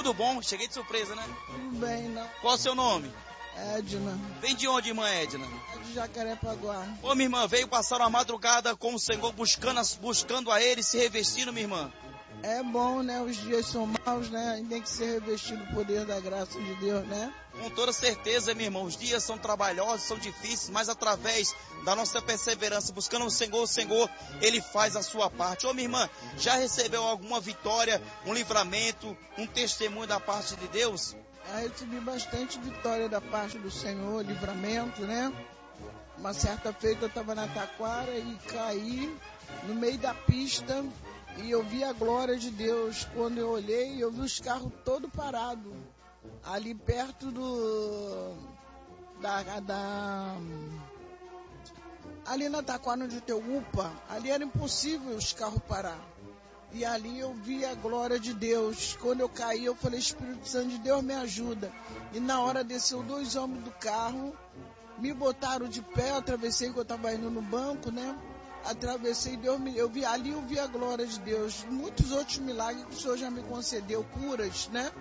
Tudo bom? Cheguei de surpresa, né? Tudo bem, não. Qual é o seu nome? Edna. Vem de onde, irmã Edna? É de Jacarepaguá. Ô, minha irmã, veio passar uma madrugada com o Senhor, buscando a Ele, se revestindo, minha irmã. É bom, né? Os dias são maus, né? A gente tem que ser revestido do poder da graça de Deus, né? Com toda certeza, meu irmão, os dias são trabalhosos, são difíceis, mas através da nossa perseverança, buscando o Senhor, Ele faz a sua parte. Ô, minha irmã, já recebeu alguma vitória, um livramento, um testemunho da parte de Deus? Eu recebi bastante vitória da parte do Senhor, livramento, né? Uma certa feita eu estava na taquara e caí no meio da pista e eu vi a glória de Deus. Quando eu olhei, eu vi os carros todos parados. Ali perto ali na taquara onde tem o UPA, ali era impossível os carros parar. E ali eu vi a glória de Deus. Quando eu caí, eu falei, Espírito Santo de Deus, me ajuda. E na hora desceu 2 homens do carro, me botaram de pé, eu atravessei, que eu estava indo no banco, né? Atravessei, eu vi a glória de Deus. Muitos outros milagres que o Senhor já me concedeu, curas, né?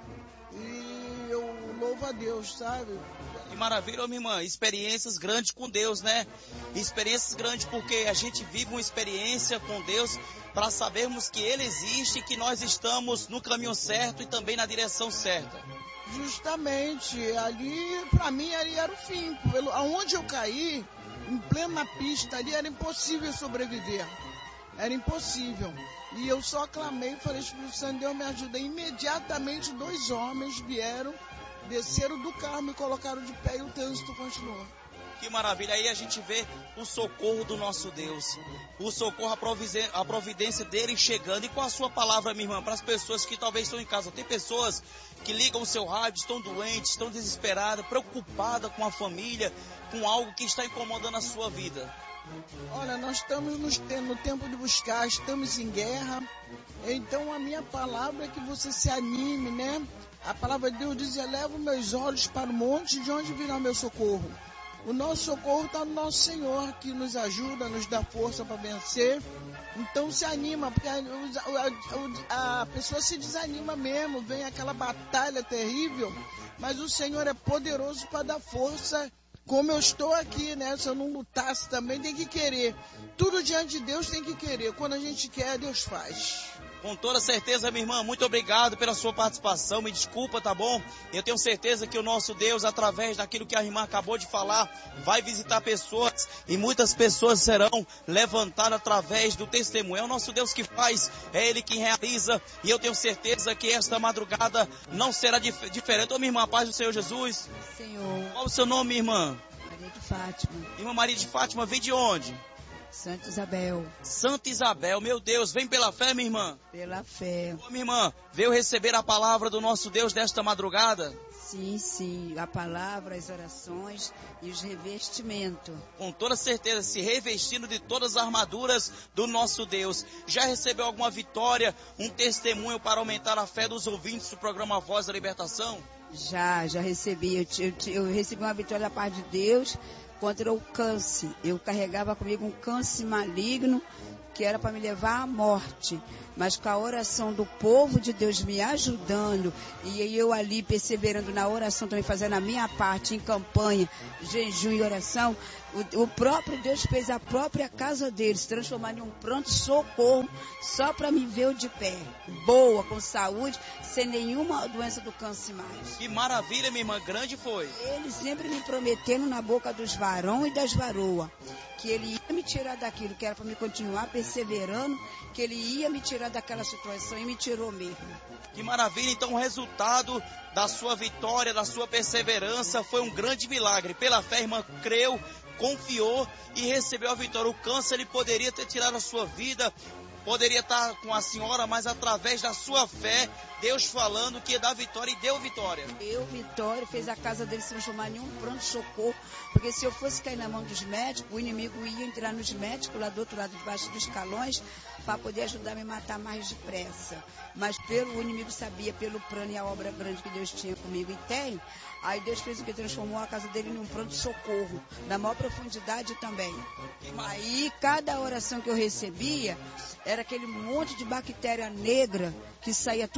E eu louvo a Deus, sabe? Que maravilha, minha irmã, experiências grandes com Deus, né? Experiências grandes porque a gente vive uma experiência com Deus para sabermos que Ele existe e que nós estamos no caminho certo e também na direção certa. Justamente, ali, para mim, ali era o fim. Aonde eu caí, em plena pista, ali era impossível sobreviver. Era impossível. E eu só clamei e falei, Espírito Santo, Deus me ajuda. E imediatamente 2 homens vieram, desceram do carro, me colocaram de pé e o trânsito continuou. Que maravilha, aí a gente vê o socorro do nosso Deus, o socorro, a providência dele chegando. E com a sua palavra, minha irmã, para as pessoas que talvez estão em casa, tem pessoas que ligam o seu rádio, estão doentes, estão desesperadas, preocupadas com a família, com algo que está incomodando a sua vida. Olha, nós estamos no tempo de buscar, estamos em guerra, então a minha palavra é que você se anime, né? A palavra de Deus diz, eleva os meus olhos para o monte, de onde virá o meu socorro. O nosso socorro está no nosso Senhor, que nos ajuda, nos dá força para vencer. Então se anima, porque a pessoa se desanima mesmo, vem aquela batalha terrível, mas o Senhor é poderoso para dar força. Como eu estou aqui, né? Se eu não lutasse também, tem que querer. Tudo diante de Deus tem que querer. Quando a gente quer, Deus faz. Com toda certeza, minha irmã, muito obrigado pela sua participação, me desculpa, tá bom? Eu tenho certeza que o nosso Deus, através daquilo que a irmã acabou de falar, vai visitar pessoas e muitas pessoas serão levantadas através do testemunho. É o nosso Deus que faz, é Ele que realiza, e eu tenho certeza que esta madrugada não será diferente. Ô, minha irmã, a paz do Senhor Jesus. Senhor. Qual o seu nome, minha irmã? Maria de Fátima. Irmã Maria de Fátima, vem de onde? Santa Isabel. Santa Isabel, meu Deus, vem pela fé, minha irmã? Pela fé. Ô, minha irmã, veio receber a palavra do nosso Deus desta madrugada? Sim, sim, a palavra, as orações e os revestimentos. Com toda certeza, se revestindo de todas as armaduras do nosso Deus. Já recebeu alguma vitória, um testemunho para aumentar a fé dos ouvintes do programa Voz da Libertação? Já recebi. Eu recebi uma vitória da parte de Deus contra o câncer. Eu carregava comigo um câncer maligno que era para me levar à morte. Mas com a oração do povo de Deus me ajudando, e eu ali perseverando na oração, também fazendo a minha parte em campanha, jejum e oração, o próprio Deus fez a própria casa dele se transformar em um pronto-socorro só para me ver de pé, boa, com saúde, sem nenhuma doença do câncer mais. Que maravilha, minha irmã, grande foi. Ele sempre me prometendo na boca dos varões e das varoas que ele ia me tirar daquilo, que era para me continuar perseverando, que ele ia me tirar daquela situação e me tirou mesmo. Que maravilha, então o resultado da sua vitória, da sua perseverança foi um grande milagre. Pela fé, a irmã creu, confiou e recebeu a vitória. O câncer, ele poderia ter tirado a sua vida, poderia estar com a senhora, mas através da sua fé, Deus falando que ia dar vitória e deu vitória. Deu vitória, fez a casa dele se transformar em um pronto-socorro, porque se eu fosse cair na mão dos médicos, o inimigo ia entrar nos médicos lá do outro lado, debaixo dos escalões, para poder ajudar a me matar mais depressa. Mas o inimigo sabia, pelo plano e a obra grande que Deus tinha comigo e tem, aí Deus fez o que? Transformou a casa dele em um pronto-socorro, na maior profundidade também. Aí, cada oração que eu recebia, era aquele monte de bactéria negra que saía tudo